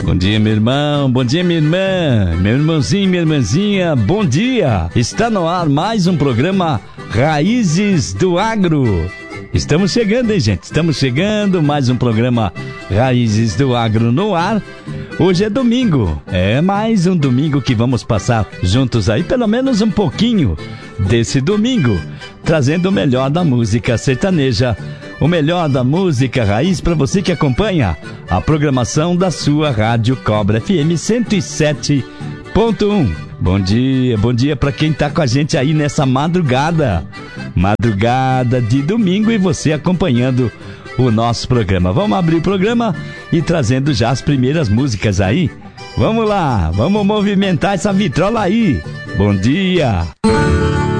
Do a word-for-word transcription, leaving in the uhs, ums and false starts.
Bom dia, meu irmão, bom dia, minha irmã, meu irmãozinho, minha irmãzinha, bom dia! Está no ar mais um programa Raízes do Agro. Estamos chegando, hein, gente? Estamos chegando, mais um programa Raízes do Agro no ar. Hoje é domingo, é mais um domingo que vamos passar juntos aí, pelo menos um pouquinho desse domingo, trazendo o melhor da música sertaneja, o melhor da música raiz para você que acompanha a programação da sua Rádio Cobra F M cento e sete ponto um. Bom dia, bom dia para quem tá com a gente aí nessa madrugada, madrugada de domingo e você acompanhando o nosso programa. Vamos abrir o programa e trazendo já as primeiras músicas aí. Vamos lá, vamos movimentar essa vitrola aí. Bom dia!